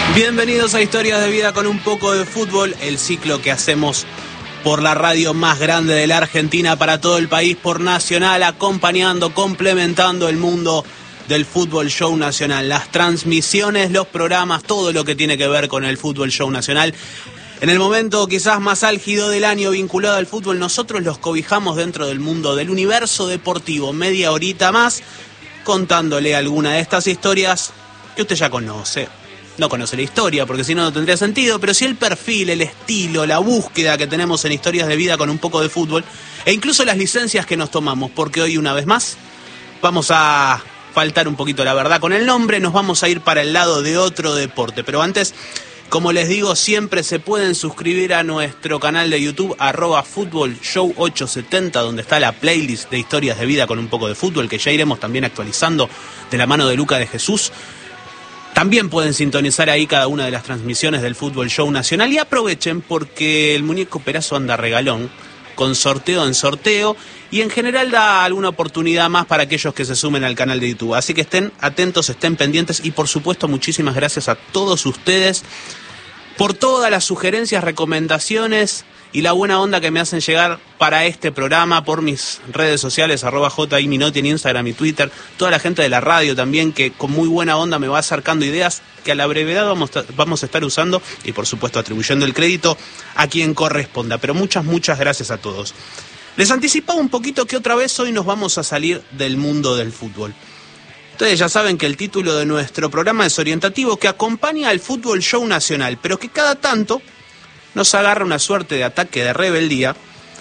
Bienvenidos a Historias de Vida con un poco de fútbol, el ciclo que hacemos por la radio más grande de la Argentina para todo el país, por Nacional, acompañando, complementando el mundo del fútbol show nacional, las transmisiones, los programas, todo lo que tiene que ver con el fútbol show nacional. En el momento quizás más álgido del año vinculado al fútbol, nosotros los cobijamos dentro del mundo del universo deportivo, media horita más, contándole alguna de estas historias que usted ya conoce. No conoce la historia, porque si no, no tendría sentido, pero sí el perfil, el estilo, la búsqueda que tenemos en Historias de Vida con un poco de fútbol, e incluso las licencias que nos tomamos, porque hoy, una vez más, vamos a faltar un poquito la verdad con el nombre, nos vamos a ir para el lado de otro deporte. Pero antes, como les digo, siempre se pueden suscribir a nuestro canal de YouTube, @FutbolShow870, donde está la playlist de Historias de Vida con un poco de fútbol, que ya iremos también actualizando de la mano de Luca de Jesús. También pueden sintonizar ahí cada una de las transmisiones del Fútbol Show Nacional y aprovechen porque el muñeco Perazo anda regalón, con sorteo en sorteo, y en general da alguna oportunidad más para aquellos que se sumen al canal de YouTube. Así que estén atentos, estén pendientes y por supuesto muchísimas gracias a todos ustedes por todas las sugerencias, recomendaciones y la buena onda que me hacen llegar para este programa por mis redes sociales, @JIMinotti en Instagram y Twitter, toda la gente de la radio también que con muy buena onda me va acercando ideas que a la brevedad vamos a estar usando y por supuesto atribuyendo el crédito a quien corresponda. Pero muchas gracias a todos. Les anticipaba un poquito que otra vez hoy nos vamos a salir del mundo del fútbol. Ustedes ya saben que el título de nuestro programa es orientativo, que acompaña al Fútbol Show Nacional, pero que cada tanto nos agarra una suerte de ataque de rebeldía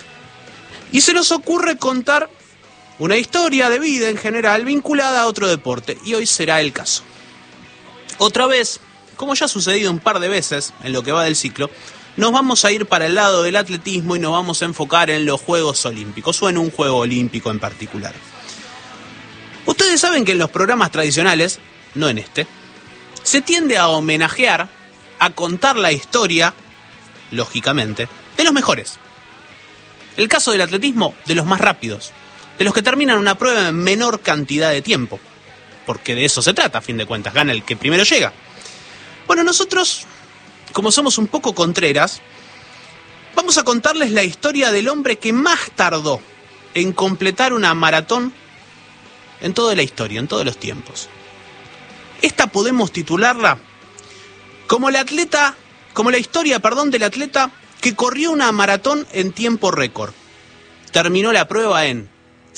y se nos ocurre contar una historia de vida en general vinculada a otro deporte, y hoy será el caso. Otra vez, como ya ha sucedido un par de veces en lo que va del ciclo, nos vamos a ir para el lado del atletismo y nos vamos a enfocar en los Juegos Olímpicos o en un Juego Olímpico en particular. Ustedes saben que en los programas tradicionales, no en este, se tiende a homenajear, a contar la historia, lógicamente, de los mejores. El caso del atletismo, de los más rápidos, de los que terminan una prueba en menor cantidad de tiempo, porque de eso se trata, a fin de cuentas, gana el que primero llega. Bueno, nosotros, como somos un poco contreras, vamos a contarles la historia del hombre que más tardó en completar una maratón en toda la historia, en todos los tiempos. Esta podemos titularla como la historia del atleta que corrió una maratón en tiempo récord. Terminó la prueba en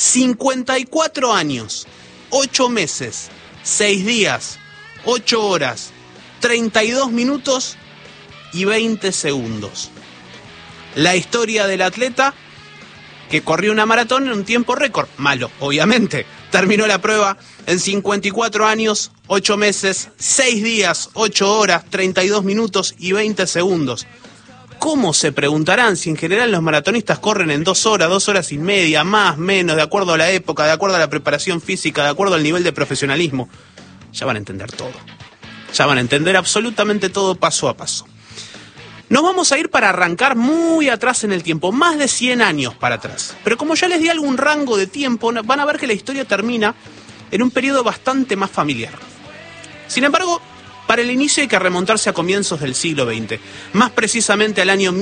54 años, 8 meses, 6 días, 8 horas, 32 minutos y 20 segundos. La historia del atleta que corrió una maratón en un tiempo récord. Malo, obviamente. Terminó la prueba en 54 años, 8 meses, 6 días, 8 horas, 32 minutos y 20 segundos. ¿Cómo, se preguntarán, si en general los maratonistas corren en 2 horas, 2 horas y media, más, menos, de acuerdo a la época, de acuerdo a la preparación física, de acuerdo al nivel de profesionalismo? Ya van a entender todo. Ya van a entender absolutamente todo paso a paso. Nos vamos a ir para arrancar muy atrás en el tiempo, más de 100 años para atrás. Pero como ya les di algún rango de tiempo, van a ver que la historia termina en un periodo bastante más familiar. Sin embargo, para el inicio hay que remontarse a comienzos del siglo XX, más precisamente al año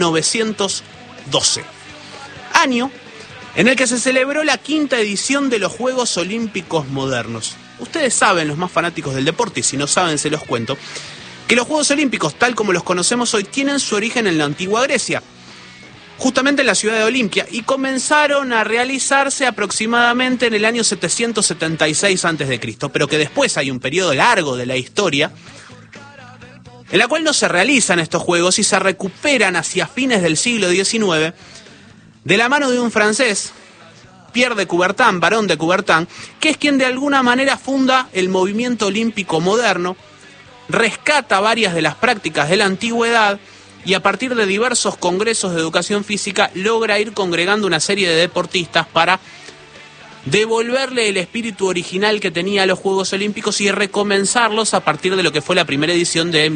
1912. Año en el que se celebró la 5ª edición de los Juegos Olímpicos Modernos. Ustedes saben, los más fanáticos del deporte, y si no saben se los cuento, que los Juegos Olímpicos, tal como los conocemos hoy, tienen su origen en la antigua Grecia, justamente en la ciudad de Olimpia, y comenzaron a realizarse aproximadamente en el año 776 a.C., pero que después hay un periodo largo de la historia en la cual no se realizan estos Juegos y se recuperan hacia fines del siglo XIX de la mano de un francés, Pierre de Coubertin, Barón de Coubertin, que es quien de alguna manera funda el movimiento olímpico moderno, rescata varias de las prácticas de la antigüedad y a partir de diversos congresos de educación física logra ir congregando una serie de deportistas para devolverle el espíritu original que tenía los Juegos Olímpicos y recomenzarlos a partir de lo que fue la primera edición de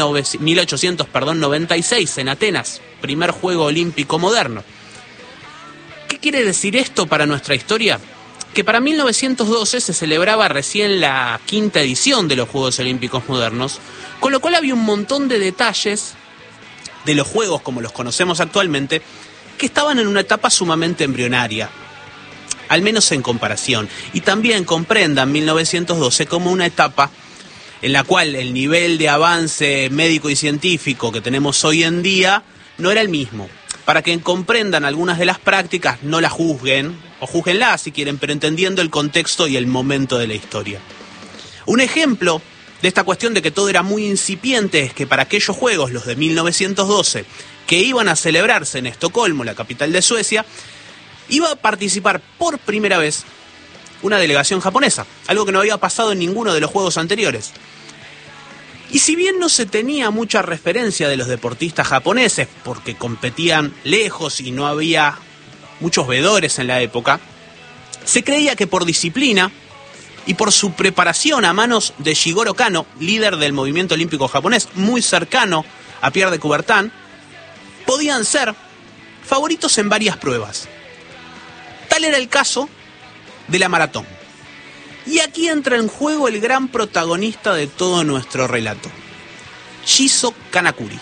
1896 en Atenas, primer Juego Olímpico moderno. ¿Qué quiere decir esto para nuestra historia? que para 1912 se celebraba recién la 5ª edición de los Juegos Olímpicos Modernos, con lo cual había un montón de detalles de los Juegos como los conocemos actualmente, que estaban en una etapa sumamente embrionaria, al menos en comparación. Y también comprendan 1912 como una etapa en la cual el nivel de avance médico y científico que tenemos hoy en día no era el mismo. Para que comprendan algunas de las prácticas, no las juzguen, o júzguenlas si quieren, pero entendiendo el contexto y el momento de la historia. Un ejemplo de esta cuestión de que todo era muy incipiente es que para aquellos Juegos, los de 1912, que iban a celebrarse en Estocolmo, la capital de Suecia, iba a participar por primera vez una delegación japonesa, algo que no había pasado en ninguno de los Juegos anteriores. Y si bien no se tenía mucha referencia de los deportistas japoneses, porque competían lejos y no había muchos vedores en la época, se creía que por disciplina y por su preparación a manos de Jigoro Kano, líder del movimiento olímpico japonés, muy cercano a Pierre de Coubertin, podían ser favoritos en varias pruebas. Tal era el caso de la maratón. Y aquí entra en juego el gran protagonista de todo nuestro relato, Shizo Kanakuri.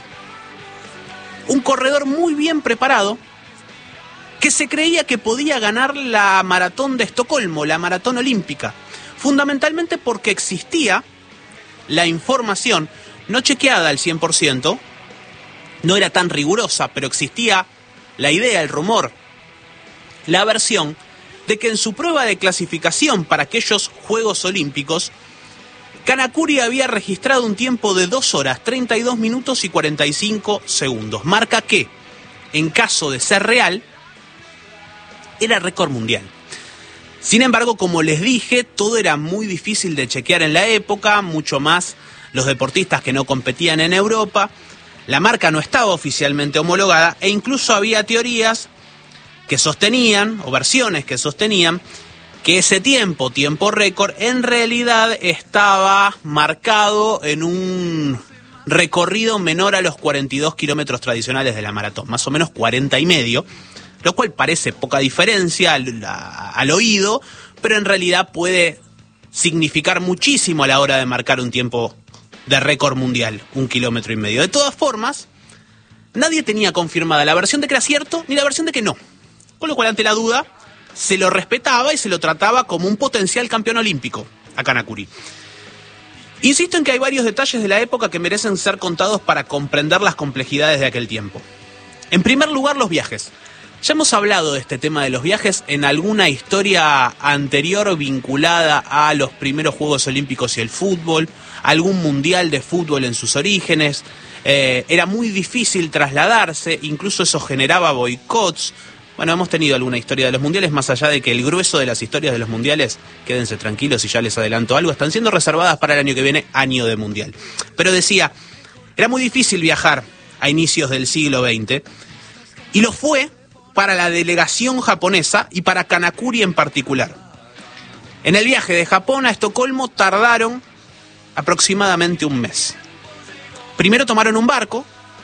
Un corredor muy bien preparado que se creía que podía ganar la maratón de Estocolmo, la maratón olímpica, fundamentalmente porque existía la información, no chequeada al 100%, no era tan rigurosa, pero existía la idea, el rumor, la versión de que en su prueba de clasificación para aquellos Juegos Olímpicos, Kanakuri había registrado un tiempo de 2 horas, 32 minutos y 45 segundos. Marca que, en caso de ser real, era récord mundial. Sin embargo, como les dije, todo era muy difícil de chequear en la época, mucho más los deportistas que no competían en Europa. La marca no estaba oficialmente homologada e incluso había teorías que sostenían, o versiones que sostenían, que ese tiempo récord, en realidad estaba marcado en un recorrido menor a los 42 kilómetros tradicionales de la maratón, más o menos 40 y medio, lo cual parece poca diferencia al oído, pero en realidad puede significar muchísimo a la hora de marcar un tiempo de récord mundial, 1,5 kilómetros. De todas formas, nadie tenía confirmada la versión de que era cierto ni la versión de que no. Con lo cual, ante la duda, se lo respetaba y se lo trataba como un potencial campeón olímpico a Kanakuri. Insisto en que hay varios detalles de la época que merecen ser contados para comprender las complejidades de aquel tiempo. En primer lugar, los viajes. Ya hemos hablado de este tema de los viajes en alguna historia anterior vinculada a los primeros Juegos Olímpicos y el fútbol, algún mundial de fútbol en sus orígenes. Era muy difícil trasladarse, incluso eso generaba boicots. Bueno, hemos tenido alguna historia de los mundiales, más allá de que el grueso de las historias de los mundiales, quédense tranquilos y ya les adelanto algo, están siendo reservadas para el año que viene, año de mundial. Pero decía, era muy difícil viajar a inicios del siglo XX, y lo fue para la delegación japonesa y para Kanakuri en particular. En el viaje de Japón a Estocolmo tardaron aproximadamente un mes. Primero tomaron un barco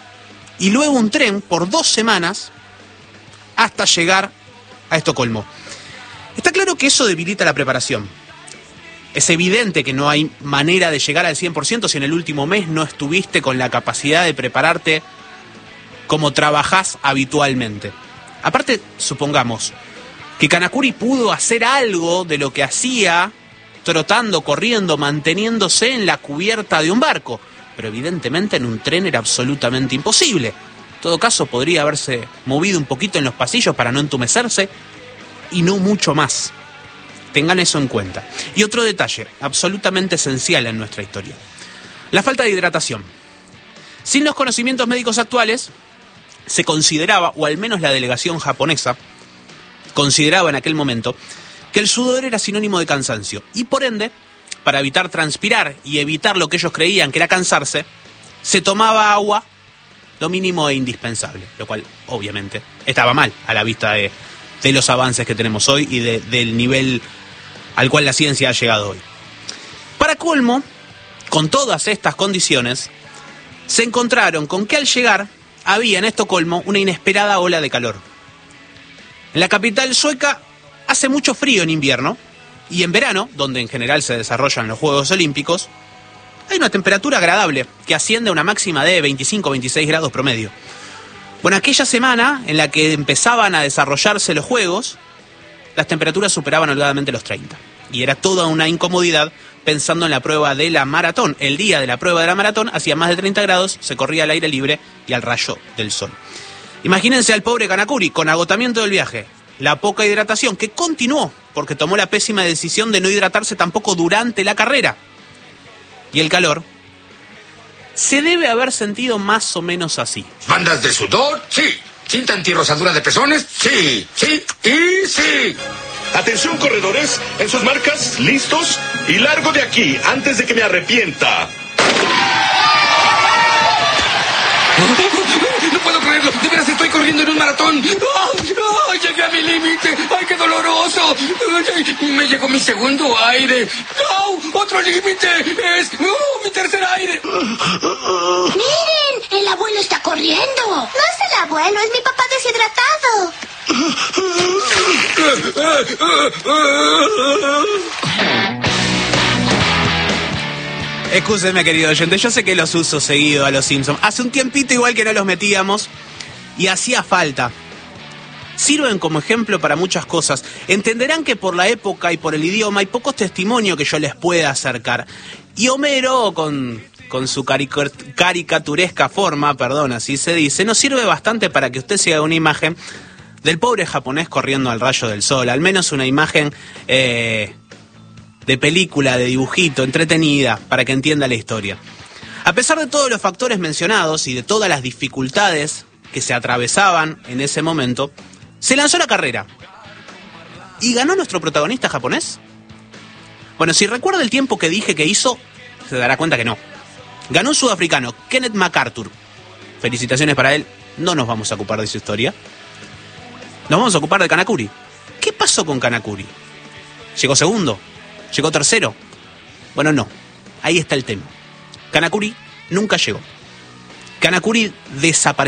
y luego un tren por 2 semanas hasta llegar a Estocolmo. Está claro que eso debilita la preparación. Es evidente que no hay manera de llegar al 100% si en el último mes no estuviste con la capacidad de prepararte como trabajás habitualmente. Aparte, supongamos que Kanakuri pudo hacer algo de lo que hacía trotando, corriendo, manteniéndose en la cubierta de un barco, pero evidentemente en un tren era absolutamente imposible. En todo caso, podría haberse movido un poquito en los pasillos para no entumecerse y no mucho más. Tengan eso en cuenta. Y otro detalle absolutamente esencial en nuestra historia: la falta de hidratación. Sin los conocimientos médicos actuales, se consideraba, o al menos la delegación japonesa consideraba en aquel momento, que el sudor era sinónimo de cansancio. Y por ende, para evitar transpirar y evitar lo que ellos creían que era cansarse, se tomaba agua lo mínimo e indispensable, lo cual obviamente estaba mal a la vista de los avances que tenemos hoy y del nivel al cual la ciencia ha llegado hoy. Para colmo, con todas estas condiciones, se encontraron con que al llegar había en Estocolmo una inesperada ola de calor. En la capital sueca hace mucho frío en invierno y en verano, donde en general se desarrollan los Juegos Olímpicos, hay una temperatura agradable que asciende a una máxima de 25-26 grados promedio. Bueno, aquella semana en la que empezaban a desarrollarse los Juegos, las temperaturas superaban holgadamente los 30. Y era toda una incomodidad pensando en la prueba de la maratón. El día de la prueba de la maratón hacía más de 30 grados, se corría al aire libre y al rayo del sol. Imagínense al pobre Kanakuri con agotamiento del viaje, la poca hidratación, que continuó porque tomó la pésima decisión de no hidratarse tampoco durante la carrera. Y el calor se debe haber sentido más o menos así. ¿Bandas de sudor? Sí. ¿Cinta antirrosadura de pezones? Sí, sí y sí. Atención, corredores, en sus marcas, listos y largo de aquí antes de que me arrepienta. No puedo creerlo, de veras estoy corriendo en un maratón. ¡Oh, llegué a mi límite! ¡Ay, qué doloroso! Me llegó mi segundo aire. ¡Oh, otro límite! ¡Es mi tercer aire! ¡Miren! ¡El abuelo está corriendo! No es el abuelo, es mi papá deshidratado. Excúsenme, querido oyente, yo sé que los uso seguido a los Simpsons. Hace un tiempito igual que no los metíamos y hacía falta. Sirven como ejemplo para muchas cosas. Entenderán que por la época y por el idioma hay pocos testimonios que yo les pueda acercar. Y Homero, con su caricaturesca forma, así se dice, nos sirve bastante para que usted se haga una imagen del pobre japonés corriendo al rayo del sol. Al menos una imagen de película, de dibujito, entretenida, para que entienda la historia. A pesar de todos los factores mencionados y de todas las dificultades que se atravesaban en ese momento, se lanzó la carrera. ¿Y ganó nuestro protagonista japonés? Bueno, si recuerda el tiempo que dije que hizo, se dará cuenta que no. Ganó un sudafricano, Kenneth MacArthur. Felicitaciones para él, no nos vamos a ocupar de su historia. Nos vamos a ocupar de Kanakuri. ¿Qué pasó con Kanakuri? ¿Llegó segundo? ¿Llegó tercero? Bueno, no. Ahí está el tema. Kanakuri nunca llegó. Kanakuri desapareció.